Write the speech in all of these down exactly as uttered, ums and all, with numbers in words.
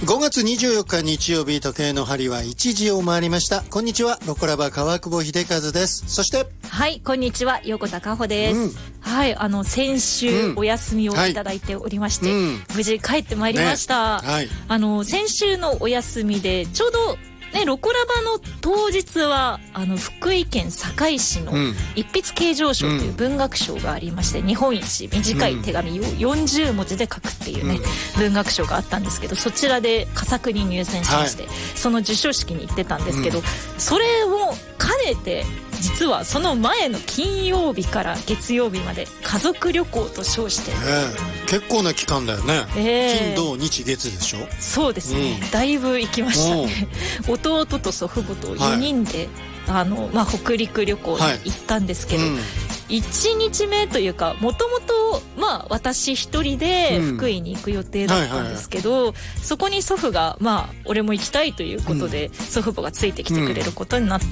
ごがつにじゅうよっか日曜日、時計の針はいちじを回りました。こんにちは、ロコラバ川久保秀和です。そしてはい、こんにちは、横田佳穂です、うん、はい、あの先週お休みをいただいておりまして、うんはい、無事帰ってまいりました、ねはい、あの先週のお休みでちょうどね、ロコラバの当日はあの福井県坂井市の一筆啓上賞という文学賞がありまして、うん、日本一短い手紙をよんじゅうもじで書くっていうね、うん、文学賞があったんですけど、そちらで佳作に入選しまして、はい、その授賞式に行ってたんですけど、うん、それを兼ねて実はその前の金曜日から月曜日まで家族旅行と称して、 えー、結構な期間だよね、えー、金土日月でしょ。そうですね、 うん、だいぶ行きましたね。弟と祖父母とよにんで、はい、あのまあ、北陸旅行に行ったんですけど、はいうん、いちにちめというかもともと私一人で福井に行く予定だったんですけど、うんはいはい、そこに祖父が、まあ、俺も行きたいということで、うん、祖父母がついてきてくれることになって、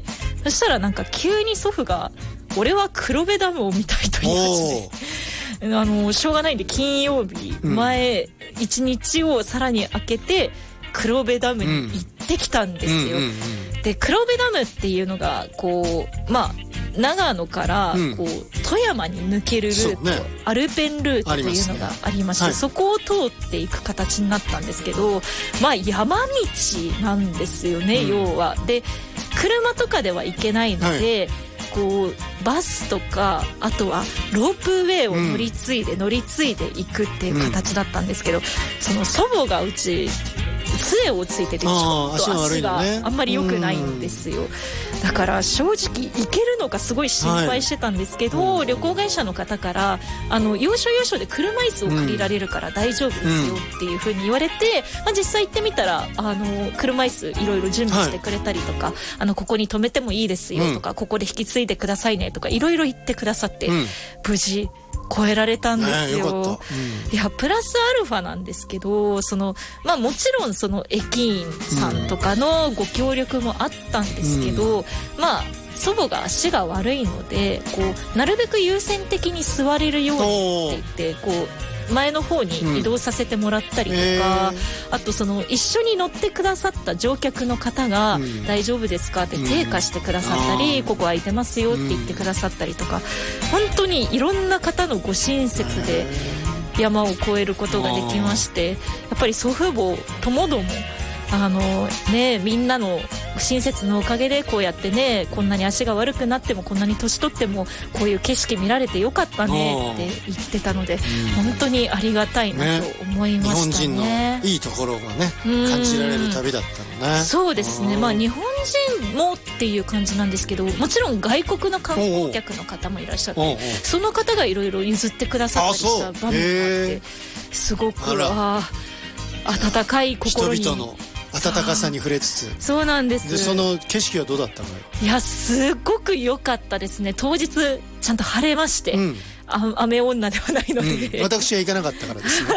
うん、そしたらなんか急に祖父が俺は黒部ダムを見たいと言い始めあのしょうがないんで金曜日前いちにちをさらに空けて黒部ダムに行ってきたんですよ、うんうんうんうん、で黒部ダムっていうのがこうまあ長野からこう、うん、富山に抜けるルート、ね、アルペンルートというのがありまして、ねはい、そこを通っていく形になったんですけど、まあ山道なんですよね、うん、要は。で車とかでは行けないので、はい、こうバスとかあとはロープウェイを乗り継いで、うん、乗り継いでいくっていう形だったんですけど、うん、その祖母がうち杖をついててちょっと足があんまり良くないんですよ。だから正直行けるのかすごい心配してたんですけど、はい、旅行会社の方からあの要所要所で車椅子を借りられるから大丈夫ですよっていう風に言われて、うんまあ、実際行ってみたらあの車椅子いろいろ準備してくれたりとか、はい、あのここに止めてもいいですよとか、うん、ここで引き継いでくださいねとかいろいろ言ってくださって、うん、無事超えられたんですよ、ねよかったうん、いやプラスアルファなんですけどその、まあ、もちろんその駅員さんとかのご協力もあったんですけど、うん、まあ祖母が足が悪いのでこうなるべく優先的に座れるようにって言ってこう前の方に移動させてもらったりとか、うんえー、あとその一緒に乗ってくださった乗客の方が、うん、大丈夫ですかって手貸してくださったり、うん、ここ空いてますよって言ってくださったりとか、うん、本当にいろんな方のご親切で山を越えることができまして、やっぱり祖父母ともどもあのね、みんなの親切のおかげでこうやってねこんなに足が悪くなってもこんなに年取ってもこういう景色見られてよかったねって言ってたので、うん、本当にありがたいなと思いましたね。日本人のいいところがね感じられる旅だったのね。 そうですね、まあ、日本人もっていう感じなんですけどもちろん外国の観光客の方もいらっしゃってその方がいろいろ譲ってくださったりした場面があってすごくあ温かい心に人々の温かさに触れつつそうなんです。 でその景色はどうだったのよ。 いやすごく良かったですね。当日ちゃんと晴れまして、うん、あ雨女ではないので、 うん、私は行かなかったからですね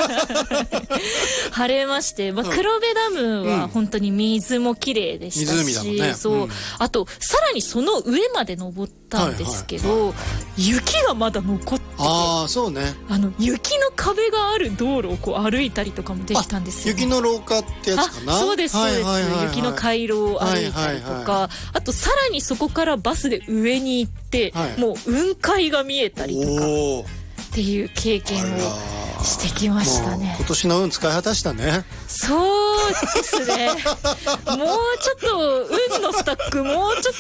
晴れまして、まあ、黒部ダムは本当に水も綺麗でしたし、うん、湖だもんね、そう、うん、あとさらにその上まで登ったんですけど、はいはいはい、雪がまだ残っててああそうねあの雪の壁がある道路をこう歩いたりとかもできたんですよ、ね、 雪の廊下ってやつかな。 そうですそうです、はいはいはいはい、雪の回廊を歩いたりとか、はいはいはい、あとさらにそこからバスで上に行って、はい、もう雲海が見えたりとかっていう経験をしてきましたね。 今年の運使い果たしたね。 そうですねもうちょっと運のスタックもうちょっと